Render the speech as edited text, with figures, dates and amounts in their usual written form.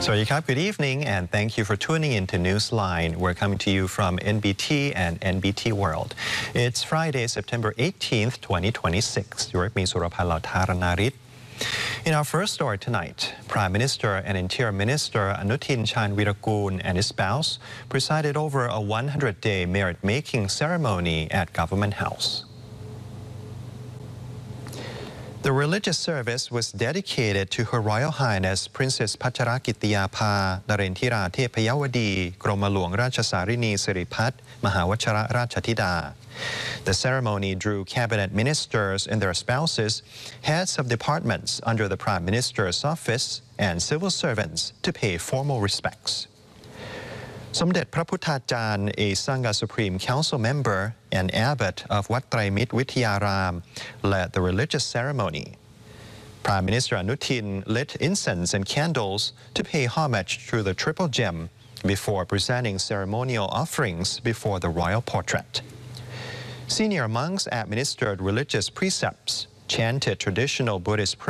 Sawasdee good evening and thank you for tuning in to Newsline. We're coming to you from NBT and NBT World. It's Friday, September 18th, 2026. You're with me, Surapala Taranarit. In our first story tonight, Prime Minister and Interior Minister Anutin Charnvirakul and his spouse presided over a 100-day merit-making ceremony at Government House. The religious service was dedicated to Her Royal Highness Princess Pacharakitiyapha Narendra Thepayawadi Gromalwang Rajasarini Siripat Mahawachara Rajatida. The ceremony drew cabinet ministers and their spouses, heads of departments under the Prime Minister's office, and civil servants to pay formal respects. Somdet Praputhacharya, a Sangha Supreme Council member and abbot of Wat Traimit Vityaram, led the religious ceremony. Prime Minister Anutin lit incense and candles to pay homage to the Triple Gem before presenting ceremonial offerings before the royal portrait. Senior monks administered religious precepts, chanted traditional Buddhist prayers,